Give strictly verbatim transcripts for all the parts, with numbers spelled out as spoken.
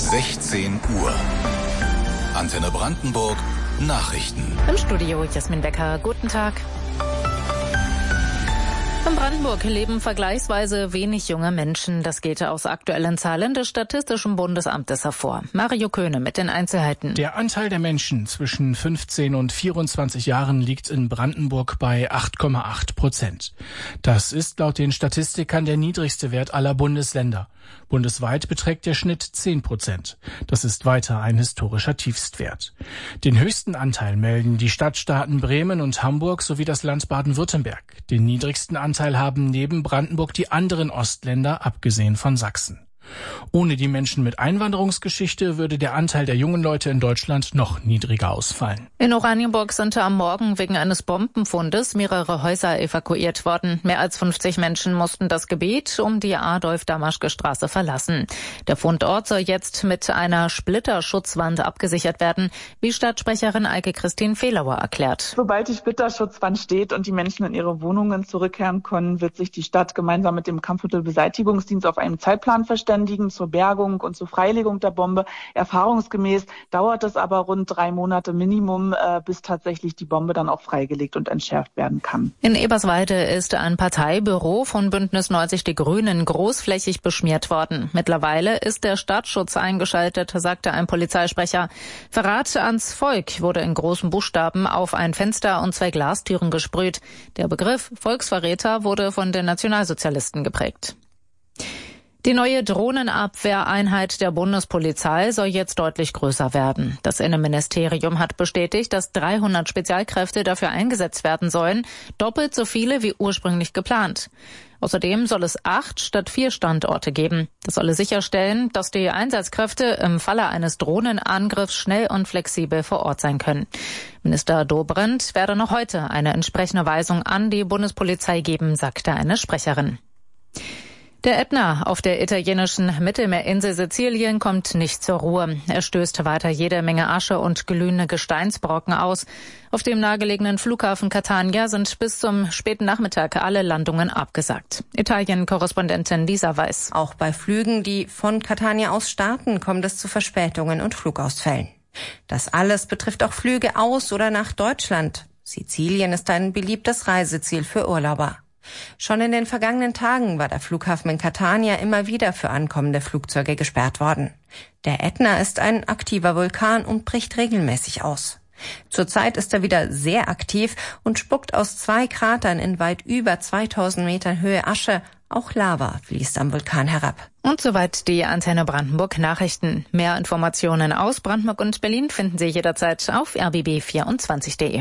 sechzehn Uhr. Antenne Brandenburg Nachrichten. Im Studio Jasmin Becker. Guten Tag. In Brandenburg leben vergleichsweise wenig junge Menschen. Das geht aus aktuellen Zahlen des Statistischen Bundesamtes hervor. Mario Köhne mit den Einzelheiten. Der Anteil der Menschen zwischen fünfzehn und vierundzwanzig Jahren liegt in Brandenburg bei acht Komma acht Prozent. Das ist laut den Statistikern der niedrigste Wert aller Bundesländer. Bundesweit beträgt der Schnitt zehn Prozent. Das ist weiter ein historischer Tiefstwert. Den höchsten Anteil melden die Stadtstaaten Bremen und Hamburg sowie das Land Baden-Württemberg. Den niedrigsten Anteil haben neben Brandenburg die anderen Ostländer, abgesehen von Sachsen. Ohne die Menschen mit Einwanderungsgeschichte würde der Anteil der jungen Leute in Deutschland noch niedriger ausfallen. In Oranienburg sind am Morgen wegen eines Bombenfundes mehrere Häuser evakuiert worden. Mehr als fünfzig Menschen mussten das Gebiet um die Adolf-Damaschke-Straße verlassen. Der Fundort soll jetzt mit einer Splitterschutzwand abgesichert werden, wie Stadtsprecherin Eike-Christine Fehlauer erklärt. Sobald die Splitterschutzwand steht und die Menschen in ihre Wohnungen zurückkehren können, wird sich die Stadt gemeinsam mit dem Kampfmittelbeseitigungsdienst auf einen Zeitplan verständigen zur Bergung und zur Freilegung der Bombe. Erfahrungsgemäß dauert es aber rund drei Monate Minimum, äh, bis tatsächlich die Bombe dann auch freigelegt und entschärft werden kann. In Eberswalde ist ein Parteibüro von Bündnis neunzig Die Grünen großflächig beschmiert worden. Mittlerweile ist der Staatsschutz eingeschaltet, sagte ein Polizeisprecher. Verrat ans Volk wurde in großen Buchstaben auf ein Fenster und zwei Glastüren gesprüht. Der Begriff Volksverräter wurde von den Nationalsozialisten geprägt. Die neue Drohnenabwehreinheit der Bundespolizei soll jetzt deutlich größer werden. Das Innenministerium hat bestätigt, dass dreihundert Spezialkräfte dafür eingesetzt werden sollen, doppelt so viele wie ursprünglich geplant. Außerdem soll es acht statt vier Standorte geben. Das solle sicherstellen, dass die Einsatzkräfte im Falle eines Drohnenangriffs schnell und flexibel vor Ort sein können. Minister Dobrindt werde noch heute eine entsprechende Weisung an die Bundespolizei geben, sagte eine Sprecherin. Der Ätna auf der italienischen Mittelmeerinsel Sizilien kommt nicht zur Ruhe. Er stößt weiter jede Menge Asche und glühende Gesteinsbrocken aus. Auf dem nahegelegenen Flughafen Catania sind bis zum späten Nachmittag alle Landungen abgesagt. Italien-Korrespondentin Lisa Weiß. Auch bei Flügen, die von Catania aus starten, kommt es zu Verspätungen und Flugausfällen. Das alles betrifft auch Flüge aus oder nach Deutschland. Sizilien ist ein beliebtes Reiseziel für Urlauber. Schon in den vergangenen Tagen war der Flughafen in Catania immer wieder für ankommende Flugzeuge gesperrt worden. Der Ätna ist ein aktiver Vulkan und bricht regelmäßig aus. Zurzeit ist er wieder sehr aktiv und spuckt aus zwei Kratern in weit über zweitausend Metern Höhe Asche. Auch Lava fließt am Vulkan herab. Und soweit die Antenne Brandenburg Nachrichten. Mehr Informationen aus Brandenburg und Berlin finden Sie jederzeit auf r b b vierundzwanzig punkt d e.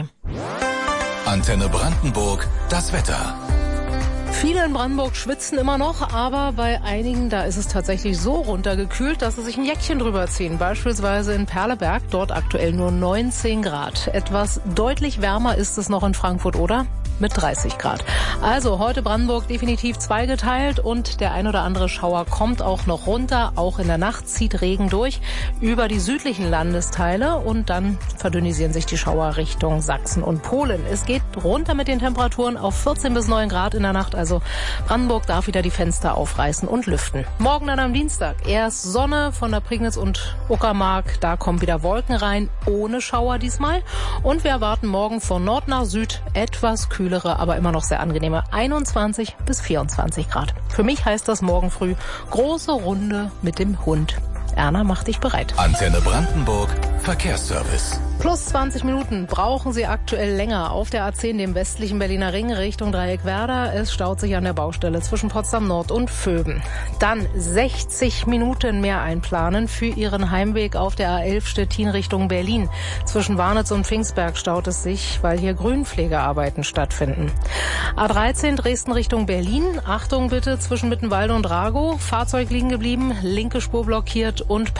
Antenne Brandenburg, das Wetter. Viele in Brandenburg schwitzen immer noch, aber bei einigen, da ist es tatsächlich so runtergekühlt, dass sie sich ein Jäckchen drüber ziehen. Beispielsweise in Perleberg, dort aktuell nur neunzehn Grad. Etwas deutlich wärmer ist es noch in Frankfurt, oder? Mit dreißig Grad. Also heute Brandenburg definitiv zweigeteilt und der ein oder andere Schauer kommt auch noch runter. Auch in der Nacht zieht Regen durch über die südlichen Landesteile und dann verdünnisieren sich die Schauer Richtung Sachsen und Polen. Es geht runter mit den Temperaturen auf vierzehn bis neun Grad in der Nacht. Also Brandenburg darf wieder die Fenster aufreißen und lüften. Morgen dann am Dienstag erst Sonne von der Prignitz und Uckermark. Da kommen wieder Wolken rein, ohne Schauer diesmal. Und wir erwarten morgen von Nord nach Süd etwas kühler, aber immer noch sehr angenehme einundzwanzig bis vierundzwanzig Grad. Für mich heißt das morgen früh große Runde mit dem Hund. Erna, mach dich bereit. Antenne Brandenburg, Verkehrsservice. Plus zwanzig Minuten brauchen Sie aktuell länger auf der A zehn, dem westlichen Berliner Ring, Richtung Dreieck-Werder. Es staut sich an der Baustelle zwischen Potsdam Nord und Vöben. Dann sechzig Minuten mehr einplanen für Ihren Heimweg auf der A elf Stettin Richtung Berlin. Zwischen Warnitz und Pfingstberg staut es sich, weil hier Grünpflegearbeiten stattfinden. A dreizehn Dresden Richtung Berlin. Achtung bitte zwischen Mittenwalde und Ragow. Fahrzeug liegen geblieben, linke Spur blockiert und